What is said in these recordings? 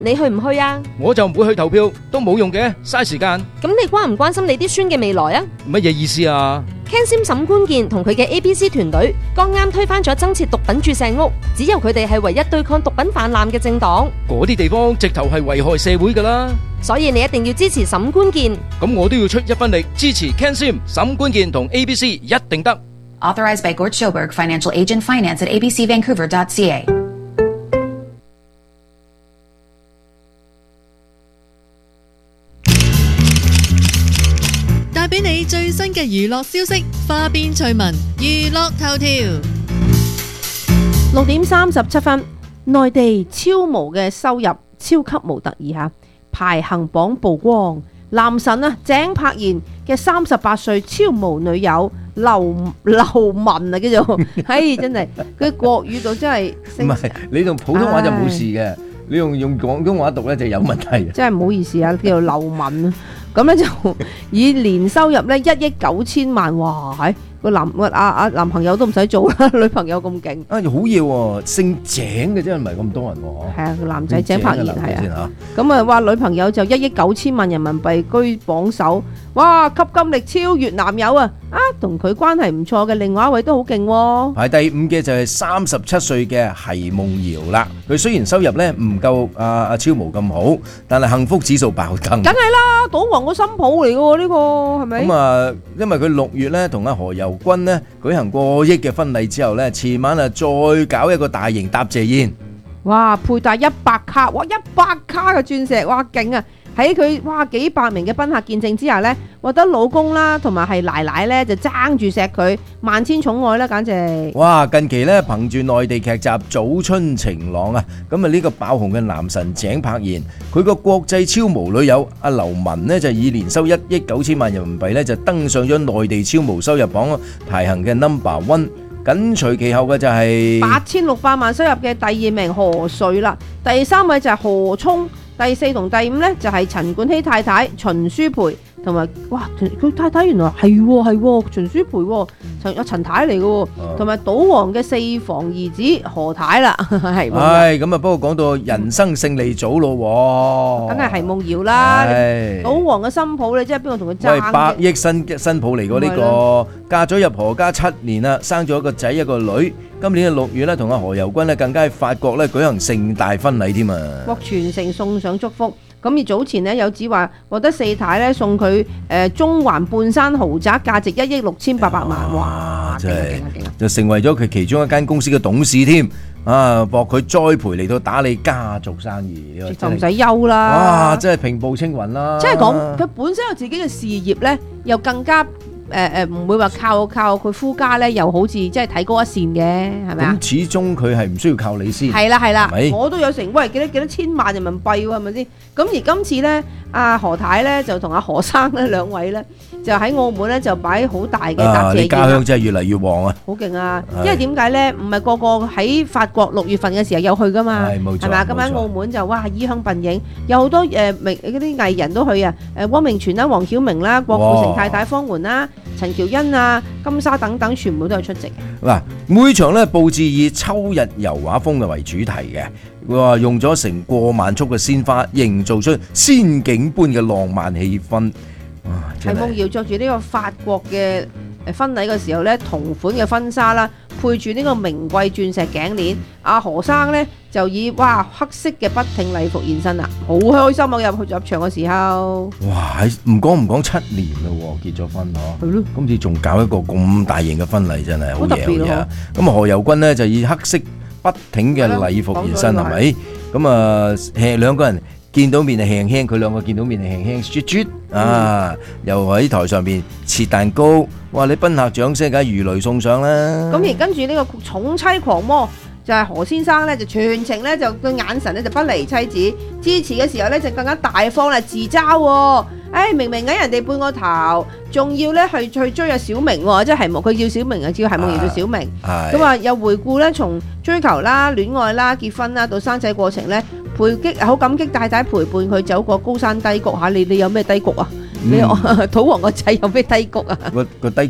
你去唔去啊？ 我就唔會去投票，都冇用嘅，嘥時間。 咁你關唔關心你啲孫嘅未來啊？ 乜嘢意思啊？ Ken Sim 沈官健同佢嘅 ABC 團隊剛啱推翻咗增設毒品注射屋，只有佢哋係唯一對抗毒品氾濫嘅政黨。 嗰啲地方直頭係危害社會㗎啦。 所以你一定要支持沈官健。 咁我都要出一分力支持 Ken Sim、沈官健同 ABC， 一定得。 Authorized by Gort Schoberg, Financial Agent Finance at abcvancouver.ca. 帶俾你最新嘅娛樂消息，花邊趣聞，娛樂頭條。 6:37，內地超模嘅收入超級模特兒嚇，排行榜曝光，男神啊井柏然嘅38歲超模女友劉雯啊叫做，嘿真係佢國語度真係唔係你用普通話就冇事嘅，你用廣東話讀咧就有問題。 真係唔好意思啊，叫做劉雯啊，咁咧就以年收入咧1億9千萬，哇係個男朋友都唔使做啦，女朋友咁勁啊，好嘢喎！姓井嘅真係唔係咁多人喎。 係啊，個男仔井柏然係啊。 咁啊，話女朋友就1億9千萬人民幣居榜首，哇！吸金力超越男友啊！同佢關係唔錯嘅另外一位都好勁喎。 排第5嘅就係37歲嘅奚夢瑤啦。佢雖然收入咧唔夠阿超模咁好，但係幸福指數爆燈。 梗係啦，賭王個新抱嚟嘅喎，呢個係咪？ 咁啊，因為佢6月咧同阿何猷君咧舉行過億嘅婚禮之後咧，前晚啊再搞一個大型答謝宴。 哇！佩戴100卡，哇100卡嘅鑽石，哇勁啊！喺佢哇幾百名嘅賓客見證之下呢，獲得老公啦同埋係奶奶呢就爭住錫佢，萬千寵愛啦，簡直！ 哇！近期呢，憑住內地劇集《早春情郎》啊，咁啊呢個爆紅嘅男神井柏然，佢個國際超模女友阿劉雯呢，就以年收1億9千萬人民幣呢，就登上咗內地超模收入榜排行嘅 No.1， 緊隨其後嘅就係 8600萬收入嘅第2名何穗啦，第3位就係何聰。第4同第5呢，就係陳冠希太太秦舒培，同埋哇佢太太原來係秦舒培喎，陳太嚟嘅喎，同埋賭王嘅4房兒子何太啦，係。 唉，咁啊，不過講到人生勝利組咯， 梗係奚夢瑤啦，賭王嘅新抱你即係邊個同佢爭？ 喂，100億新抱嚟過呢個，嫁咗入何家7年啦，生咗一個仔一個女。今年嘅6月咧，同阿何猷君咧更加喺法國咧舉行盛大婚禮添啊！ 獲全城送上祝福。咁而早前咧有指話獲得四太咧送佢中環半山豪宅，價值1億6800萬。哇！ 真係就成為咗佢其中一間公司嘅董事添。啊，博佢栽培嚟到打理家族生意， 就唔使憂啦。 哇！真係平步青雲啦。 即係講佢本身有自己嘅事業咧，又更加。唔會話靠佢夫家咧，又好似即係睇高一線嘅，係咪啊？ 咁始終佢係唔需要靠你先。 係啦，我都有成幾多千萬人民幣喎，係咪先？咁而今次咧，阿何太咧就同阿何生咧兩位咧，就喺澳門咧就擺好大嘅答謝宴。 你家鄉真係越嚟越旺啊！ 好勁啊！因為點解咧？唔係個個喺法國6月份嘅時候有去噶嘛？係冇錯，係咪啊？咁喺澳門就哇衣香鬢影，有好多嗰啲藝人都去啊！汪明荃啦、黃曉明啦、郭富城太太方媛啦。陳喬恩啊、金莎等等，全部都係出席。 嗱，每場咧佈置以秋日油畫風嘅為主題嘅，哇，用咗成過萬束嘅鮮花，營造出仙境般嘅浪漫氣氛。哇！ 奚夢瑤着住呢個法國嘅婚禮嘅時候咧，同款嘅婚紗啦，配住呢個名貴鑽石頸鏈。阿何生咧就以黑色嘅筆挺禮服現身啦，好開心啊！入場嘅時候， 哇！唔講7年咯，結咗婚嗬。係咯。今次仲搞一個咁大型嘅婚禮，真係好嘢好嘢。咁何猷君咧就以黑色筆挺嘅禮服現身，係咪？咁啊，兩個人見到面係輕輕，佢兩個見到面係輕輕啜啜啊！又喺台上邊切蛋糕，哇！你賓客掌聲梗係如雷送上啦。 咁而跟住呢個寵妻狂魔就係何先生咧，就全程咧就個眼神咧就不離妻子，支持嘅時候咧就更加大方啦，自嘲喎。明明喺人哋半個頭，仲要咧去追阿小明喎，即係佢叫小明啊，叫奚夢瑤叫小明。咁啊又回顧咧，從追求啦、戀愛啦、結婚啦到生仔過程咧，好感激太太陪伴佢走過高山低谷嚇。你有咩低谷啊？你賭王個仔有咩低谷啊？ 個低谷。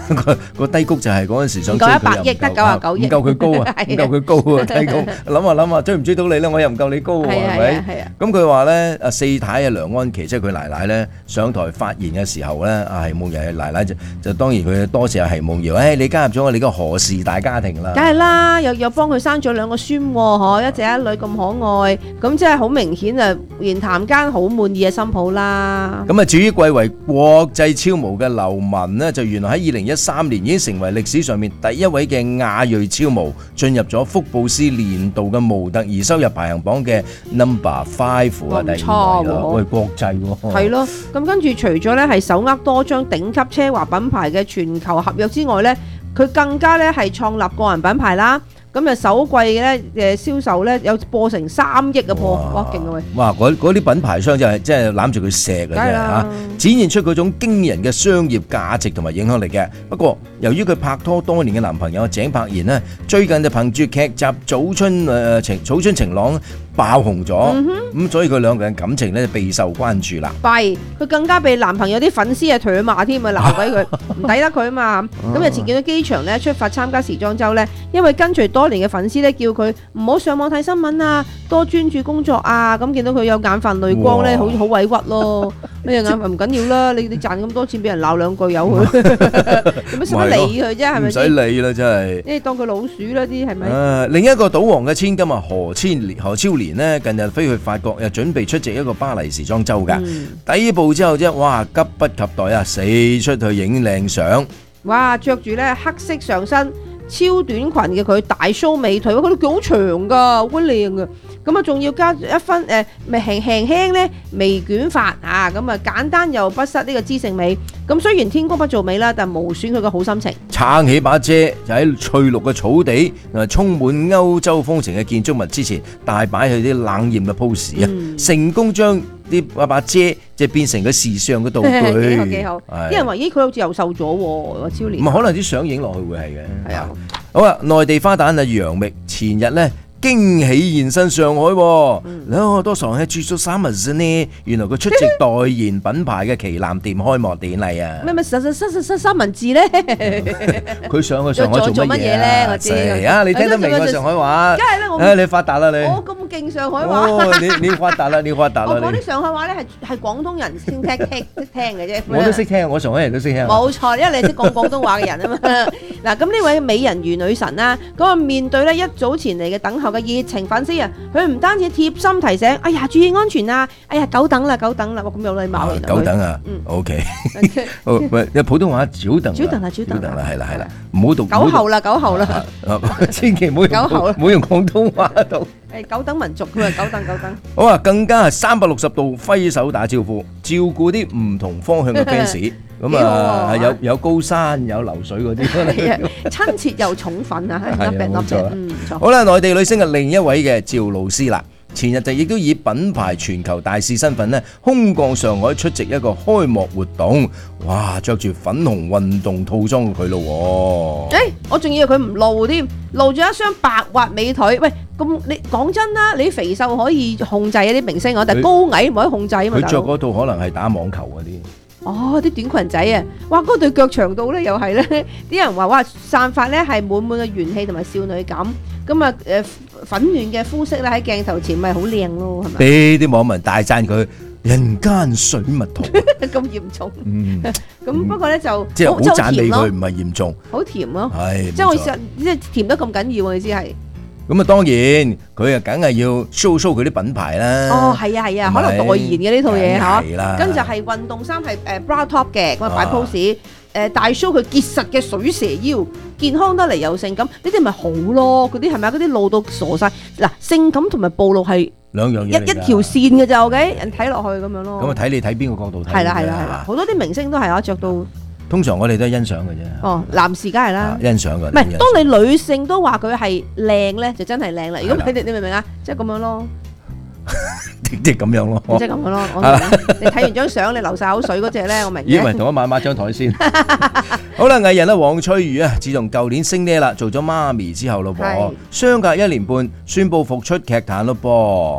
個低谷就係嗰陣時想唔追佢夠100億，得99億， 唔夠佢高啊，唔夠佢高啊，低谷諗下追唔追到你咧？我又唔夠你高喎，係咪？ 係啊。 咁佢話咧，阿四太啊梁安琪，即係佢奶奶咧上台發言嘅時候咧，阿奚夢瑤奶奶就當然佢多謝阿奚夢瑤，你加入咗我哋個何氏大家庭啦。 梗係啦，又幫佢生咗2個孫喎，一仔一女咁可愛，咁即係好明顯啊，言談間好滿意嘅新抱啦。 咁啊，至於貴為國際超模嘅劉雯呢，就原來喺2013年已經成為歷史上面第一位嘅亞裔超模，進入咗福布斯年度嘅模特兒收入排行榜嘅 No.5啊，第2位啦，喂，國際喎。 係咯，咁跟住除咗咧係手握多張頂級奢華品牌嘅全球合約之外咧，佢更加咧係創立個人品牌啦。咁啊首季咧嘅銷售咧有破成3億嘅破，哇勁啊喂！ 哇，嗰啲品牌商真係攬住佢錫嘅啫嚇，展現出嗰種驚人嘅商業價值同埋影響力嘅。不過由於佢拍拖多年嘅男朋友井柏然呢，最近就憑住劇集《早春晴朗》爆紅咗，咁所以佢兩個人感情咧備受關注啦。 弊，佢更加被男朋友啲粉絲啊唾罵添啊，鬧鬼佢，唔抵得佢啊嘛。咁日前見到機場咧出發參加時裝週咧，因為跟隨多年嘅粉絲咧叫佢唔好上網睇新聞啊，多專注工作啊。咁見到佢有眼泛淚光咧，好委屈咯。你眼唔緊要啦，你賺咁多錢俾人鬧2句由佢，有乜使乜理佢啫？係咪唔使理啦，真係。 你當佢老鼠啦啲係咪？ 另一個賭王嘅千金啊，何超蓮呢，近日飛去法國，又準備出席一個巴黎時裝週㗎。抵埗之後啫，哇，急不及待啊，四出去影靚相。 哇，着住咧黑色上身超短裙嘅佢大 show 美腿，我覺得佢好長噶，好鬼靚噶。咁啊，仲要加一分咪輕咧微捲髮啊，咁啊簡單又不失呢個知性美。咁雖然天公不造美啦，但無損佢嘅好心情。撐起把遮就喺翠綠嘅草地，充滿歐洲風情嘅建築物之前，大擺佢啲冷豔嘅 pose 啊，成功將把遮即係變成個時尚嘅道具。 幾好。啲人話咦，佢好似又瘦咗喎，超年。 唔係，可能啲相影落去會係嘅。 係啊。 好啦，內地花旦啊楊冪前日咧驚喜現身上海喎，多少人注咗3日呢？原來佢出席代言品牌嘅旗艦店開幕典禮啊！ 咩三文治咧？ 佢上去上海做乜嘢咧？我知啊，你聽得明個上海話？梗係啦，你發達啦你！ 我咁勁上海話， 你發達啦，你發達啦！ 我講啲上海話咧係廣東人先識聽嘅啫。 我都識聽，我上海人都識聽。 冇錯，因為你識講廣東話嘅人啊嘛。嗱，咁呢位美人魚女神啦，咁啊面對咧一早前嚟嘅等候嘅熱情粉絲啊，佢唔單止貼心提醒，哎呀注意安全啊，哎呀久等啦，哇咁有禮貌嚟。 久等啊 ，OK，喂，普通話久等啦，係啦，唔好讀久候啦，千祈唔好用廣東話讀。 久等民族，佢話久等。 好啊，更加係360度揮手打招呼，照顧啲唔同方向嘅 fans。咁啊，有高山有流水嗰啲， 親切又寵粉啊， 冇錯。好啦，內地女星嘅另一位嘅趙露思啦，前日就亦都以品牌全球大使身份呢，空降上海出席一個開幕活動。哇，着住粉紅運動套裝嘅佢咯。 我仲以為佢唔露添，露咗一雙白滑美腿。喂，咁你講真啦，你肥瘦可以控制一啲明星，但係高矮唔可以控制啊嘛。 佢着嗰套可能係打網球嗰啲。 啲短裙仔啊，哇！嗰對腳長到咧，又係咧，啲人話哇，散發咧係滿滿嘅元氣同埋少女感。咁啊，粉嫩嘅膚色咧喺鏡頭前咪好靚咯，係咪？ 俾啲網民大讚佢人間水蜜桃， 咁嚴重。咁不過咧就即係好讚美佢，唔係嚴重， 好甜咯。 係， 即係我即係甜得咁緊要，你知係。 咁啊，當然佢啊，梗係要 show 佢啲品牌啦。係啊，可能代言嘅呢套嘢嚇。 跟住係運動衫係bra top 嘅，咁啊擺 pose。大 show 佢結實嘅水蛇腰，健康得嚟又性感，呢啲咪好咯？嗰啲係咪啊？嗰啲露到傻晒。嗱，性感同埋暴露係兩樣嘢， 一條線嘅就嘅，人睇落去咁樣咯。 咁啊，睇你睇邊個角度睇。 係啦，好多啲明星都係着到。 通常我哋都係欣賞嘅啫。 男士梗係啦， 欣賞嘅。 唔係，當你女性都話佢係靚咧，就真係靚啦。如果你明唔明啊？即係咁樣咯。 即係咁樣咯。 即係咁樣咯。你睇完張相，你流晒口水嗰隻咧，我明。 以為同我抹張台先。好啦，藝人啦，黃翠如啊，自從舊年升呢啦，做咗媽咪之後咯噃，相隔1年半宣布復出劇壇咯噃。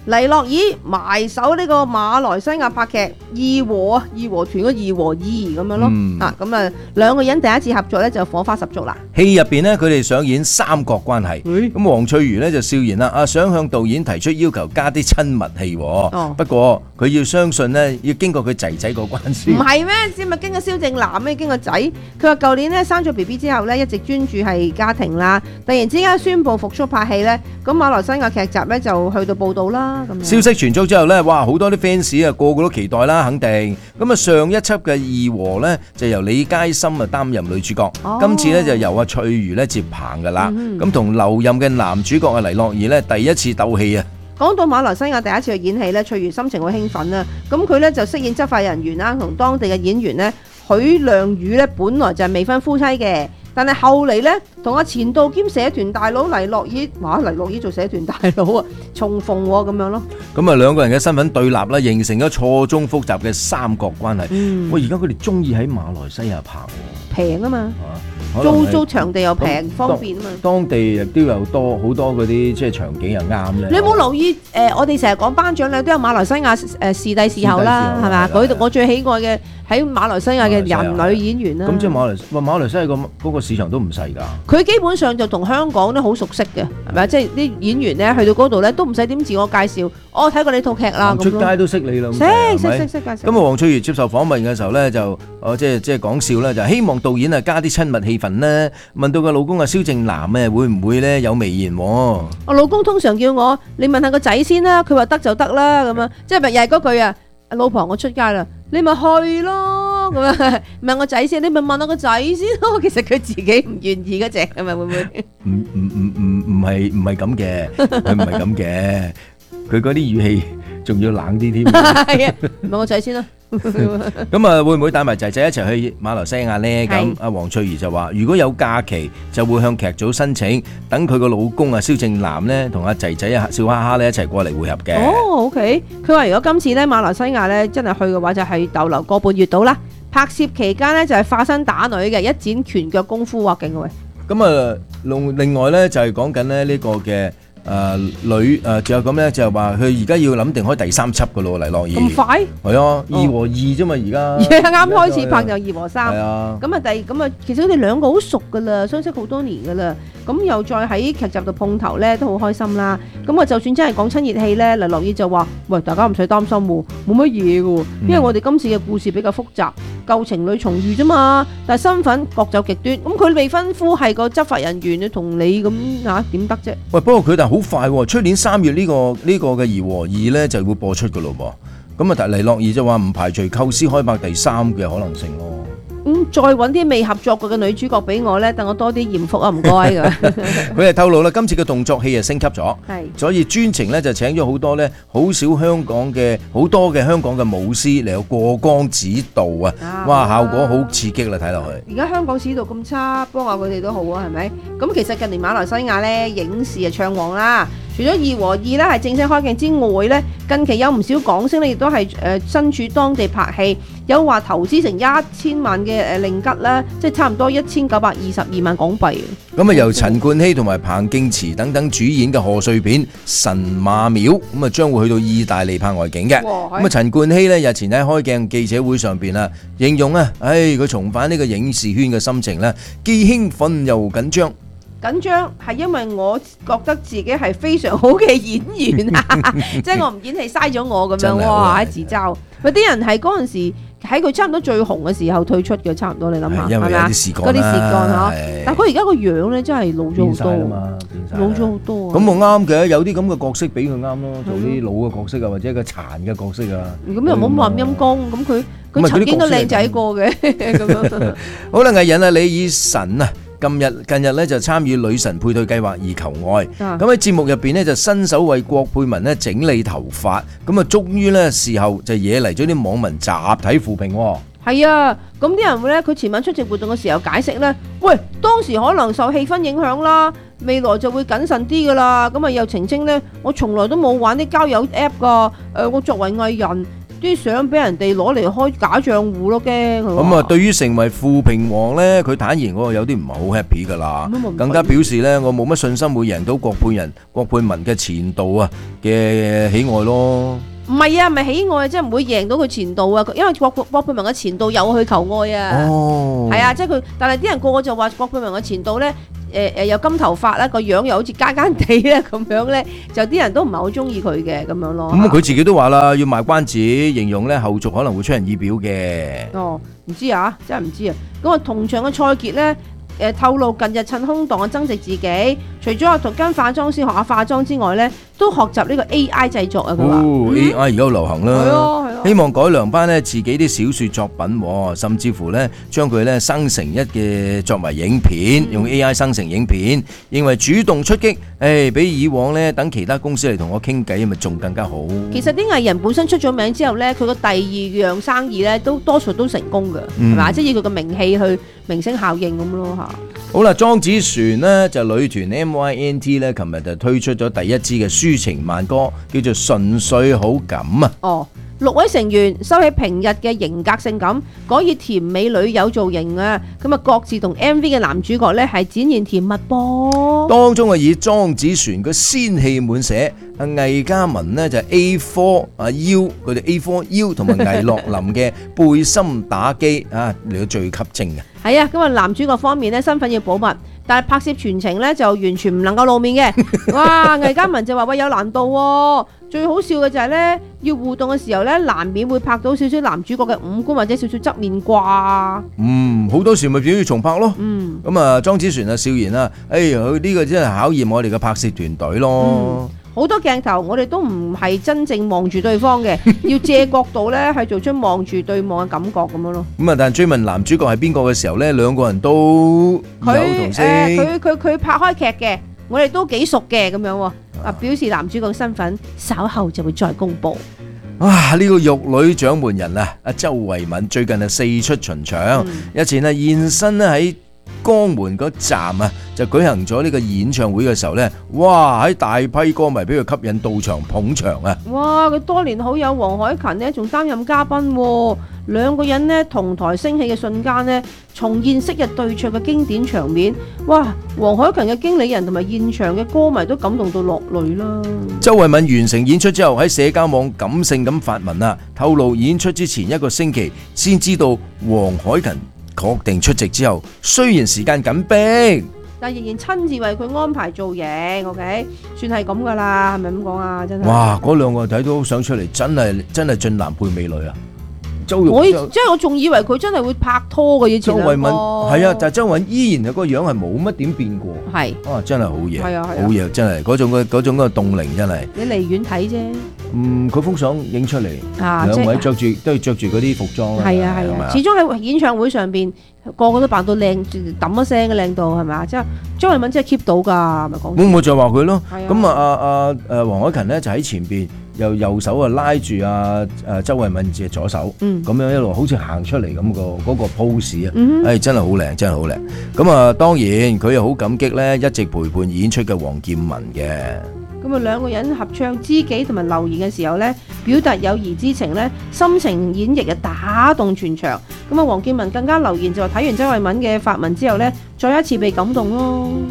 黎諾懿埋手呢個馬來西亞拍劇義和團嘅義和二咁樣咯。咁啊兩個人第一次合作咧就火花十足啦。 戲入邊呢，佢哋上演三角關係。咁黃翠如呢就笑言啦，想向導演提出要求加啲親密戲。不過佢要相信呢，要經過佢仔仔個關先。 唔係咩？先咪經過蕭正楠咩？經過仔。佢話舊年呢，生咗 BB 之後呢，一直專注係家庭啦。突然之間宣布復出拍戲呢，咁馬來西亞劇集呢就去到報道啦。 消息傳出之後呢，哇！好多啲 fans 啊，個個都期待啦，肯定。咁啊，上一輯嘅義和呢，就由李佳芯啊擔任女主角，今次呢，就由阿翠如呢接棒噶啦。咁同留任嘅男主角啊黎諾懿呢，第一次鬥戲啊。 講到馬來西亞第一次去演戲呢，翠如心情好興奮啦。咁佢呢就飾演執法人員啦，同當地嘅演員呢，許亮宇呢，本來就係未婚夫妻嘅。但係後嚟咧，同阿前度兼社團大佬黎諾懿，黎諾懿做社團大佬啊，重逢咁樣咯。咁啊，兩個人嘅身份對立啦，形成咗錯綜複雜嘅三角關係。喂，而家佢哋中意喺馬來西亞拍，平啊嘛，租場地又平，方便啊嘛。當地亦都有好多嗰啲即係場景又啱咧。你有冇留意？我哋成日講頒獎禮都有馬來西亞視帝視后啦，係嘛？我最喜愛嘅喺馬來西亞嘅人女演員啦。咁即係馬來西亞嗰個市場都唔細㗎。佢基本上就同香港都好熟悉嘅，係咪？即係啲演員咧去到嗰度咧都唔使點自我介紹，我睇過你套劇啦。出街都識你啦。識介紹。咁啊，黃翠如接受訪問嘅時候咧就即係講笑啦，就希望導演啊加啲親密氣氛啦。問到個老公啊蕭正楠啊會唔會咧有微言？我老公通常叫我你問下個仔先啦，佢話得就得啦咁樣，即係咪又係嗰句啊？老婆我出街啦，你咪去咯咁樣，問我仔先，你咪問下個仔先咯。其實佢自己唔願意嗰隻，係咪會唔會？唔係咁嘅，佢唔係咁嘅，佢嗰啲語氣仲要冷啲添。係啊，問我仔先啦。咁啊，會唔會帶埋仔仔一齊去馬來西亞呢？咁阿黃翠如就話：如果有假期，就會向劇組申請，等佢個老公啊蕭正楠呢，同阿仔仔啊笑哈哈咧一齊過嚟會合嘅。哦，OK。佢話如果今次咧馬來西亞咧真係去嘅話，就係逗留個半月到啦。拍攝期間呢，就係化身打女嘅，一展拳腳功夫喎，勁喎。咁啊，另外咧就係講緊咧呢個嘅。仲有咁咧，就係話佢而家要諗定開第三輯噶咯，黎諾懿。咁快？係啊，義和二啫嘛，而家。啱開始拍就義和三。係啊。咁啊，其實佢哋兩個好熟噶啦，相識好多年噶啦。咁又再喺劇集度碰頭咧，都好開心啦。咁啊，就算真係講親熱戲咧，黎諾懿就話：喂，大家唔使擔心喎，冇乜嘢噶，因為我哋今次嘅故事比較複雜，舊情侶重遇啫嘛。但係身份各走極端，咁佢未婚夫係個執法人員，你同你咁嚇點得啫？喂，不過佢哋好快喎，出年3月呢個嘅義和二咧就會播出噶咯噃。咁啊，但黎諾懿就話唔排除構思開拍第3嘅可能性咯。再揾啲未合作過嘅女主角俾我咧，等我多啲艷福啊！唔該㗎。佢係透露啦，今次嘅動作戲係升級咗，所以專程咧就請咗好多咧好多嘅香港嘅舞獅嚟到過江指導啊！哇，效果好刺激啦，睇落去。而家香港市道咁差，幫下佢哋都好啊，係咪？咁其實近年馬來西亞咧影視啊暢旺啦。除咗義和二咧係正式開鏡之外咧，近期有唔少港星咧亦都係身處當地拍戲，有話投資成1000萬嘅令吉啦，即係差唔多1922萬港幣。咁啊，由陳冠希同埋彭敬慈等等主演嘅賀歲片《神馬廟》咁啊，將會去到意大利拍外景嘅。咁啊，陳冠希咧日前喺開鏡記者會上邊啊，形容啊，佢重返呢個影視圈嘅心情咧，既興奮又緊張。緊張係因為我覺得自己係非常好嘅演員啊，即係我唔演戲嘥咗我咁樣，哇！喺自嘲，有啲人係嗰陣時喺佢差唔多最紅嘅時候退出嘅，差唔多你諗下係咪啊？嗰啲事幹嚇，但係佢而家個樣咧真係老咗好多，老咗好多。咁我啱嘅，有啲咁嘅角色俾佢啱咯，做啲老嘅角色啊，或者個殘嘅角色啊。咁又冇話陰公，咁佢曾經都靚仔過嘅咁樣。好啦，藝人啊，李以晨啊。近日咧就參與女神配對計劃而求愛，咁喺節目入邊咧就伸手為郭佩文咧整理頭髮，咁啊終於咧事後就惹嚟咗啲網民集體負評。係啊，咁啲人咧佢前晚出席活動嘅時候解釋咧，喂，當時可能受氣氛影響啦，未來就會謹慎啲噶啦，咁啊又澄清咧，我從來都冇玩啲交友 app 噶，我作為藝人。 啲相俾人哋攞嚟開假賬戶咯，驚咁啊，對於成為負評王咧，佢坦言我有啲唔係好 happy 噶啦，更加表示咧我冇乜信心會贏到郭佩文嘅前度啊嘅喜愛咯。 唔係啊，唔係喜愛，即係唔會贏到佢前度啊，因為郭佩文嘅前度有去求愛啊。哦，係啊，即係佢，但係啲人個個就話郭佩文嘅前度咧，有金頭髮啦，個樣又好似奸奸地咧咁樣咧，就啲人都唔係好中意佢嘅咁樣咯。 咁佢自己都話啦，要賣關子，形容咧後續可能會出人意表嘅。 哦，唔知啊，真係唔知啊。咁啊，同場嘅蔡潔咧。透露近日趁空檔增值自己，除咗同跟化妝師學下化妝之外咧，都學習呢個 AI 製作啊！佢話 AI 而家好流行啦， 係啊， 希望改良翻咧自己啲小説作品，甚至乎咧將佢咧生成一嘅作為影片，用 AI 生成影片，認為主動出擊，比以往咧等其他公司嚟同我傾偈，咪仲更加好。 其實啲藝人本身出咗名之後咧，佢個第二樣生意咧都多數都成功嘅，係嘛？即係以佢個名氣去明星效應咁咯嚇。 好啦，莊子璇呢就女團 MYNT 咧，琴日就推出咗第一支嘅抒情慢歌，叫做《純粹好感》啊。哦，6位成員收起平日嘅型格性感，改以甜美女友造型啊！咁啊，各自同 MV 嘅男主角咧係展現甜蜜噃。當中啊，以莊子璇嘅仙氣滿瀉，阿魏嘉文呢就係 A4 阿腰，佢哋 A4 腰同埋魏樂林嘅背心打機啊，嚟到最吸睛嘅。係啊，咁啊男主角方面咧身份要保密，但係拍攝全程咧就完全唔能夠露面嘅。哇，魏嘉文就話喂有難度喎。最好笑嘅就係咧，要互動嘅時候咧，難免會拍到少少男主角嘅五官或者少少側面啩。好多時咪表要重拍咯。咁啊，莊子璇啊笑言啦，佢呢個真係考驗我哋嘅拍攝團隊咯。好多鏡頭我哋都唔係真正望住對方嘅，要借角度咧係做出望住對望嘅感覺咁樣咯。咁啊，但係追問男主角係邊個嘅時候咧，兩個人都有同聲。佢拍開劇嘅，我哋都幾熟嘅咁樣喎。表示男主角嘅身份稍後就會再公布。呢個玉女掌門人啊，阿周慧敏最近係四出巡場，日前係現身咧喺江門嗰站啊，就舉行咗呢個演唱會嘅時候呢，哇！喺大批歌迷俾佢吸引到場捧場啊！哇！佢多年好友黃凱芹呢，仲擔任嘉賓，兩個人呢同台升起嘅瞬間呢，重現昔日對唱嘅經典場面。哇！黃凱芹嘅經理人同埋現場嘅歌迷都感動到落淚啦。周慧敏完成演出之後喺社交網感性咁發文啊，透露演出之前1個星期先知道黃凱芹確定出席之後，雖然時間緊迫，但仍然親自為佢安排造型。OK， 算係咁噶啦，係咪咁講啊？真係哇！嗰兩個睇到想出嚟，真係俊男配美女啊！我仲以為佢真係會拍拖嘅。以前周慧敏係啊，但係周慧敏依然係個樣係冇乜點變過。係真係好嘢，係啊，好嘢，真係嗰種嘅凍齡真係。你離遠睇啫。佢幅相影出嚟，兩位都係着住嗰啲服裝。係啊，始終喺演唱會上邊，個個都扮到靚，揼一聲嘅靚度係咪啊？即係周慧敏真係 keep 到㗎，咪講。我就話佢咯。咁啊黃凱芹咧就喺前邊。右手啊拉住周慧敏嘅左手，咁樣一路好似行出嚟咁嗰個 pose 啊，真係好靚，真係好靚。咁啊，當然佢又好感激咧，一直陪伴演出嘅黃劍文嘅。咁啊，兩個人合唱知己同埋留言嘅時候咧，表達友誼之情咧，深情演繹啊打動全場。咁啊，黃劍文更加留言就話睇完周慧敏嘅發文之後咧，再一次被感動咯。